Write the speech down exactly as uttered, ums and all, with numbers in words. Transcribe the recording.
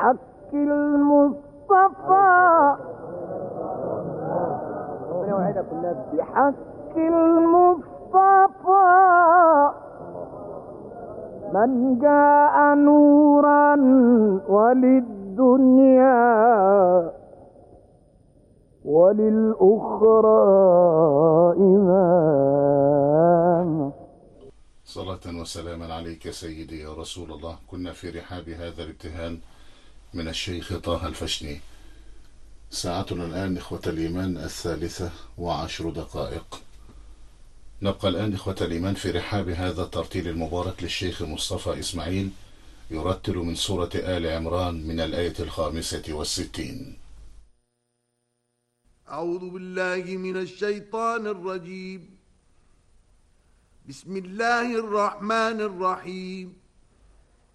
بحق المصطفى بحق المصطفى من جاء نورا وللدنيا وللأخرى إماما. صلاة وسلاما عليك سيدي يا رسول الله. كنا في رحاب هذا الابتهال من الشيخ طه الفشني. ساعتنا الآن إخوة الإيمان الثالثة وعشر دقائق. نبقى الآن إخوة الإيمان في رحاب هذا الترتيل المبارك للشيخ مصطفى إسماعيل، يرتل من سورة آل عمران من الآية الخامسة والستين. أعوذ بالله من الشيطان الرجيم. بسم الله الرحمن الرحيم.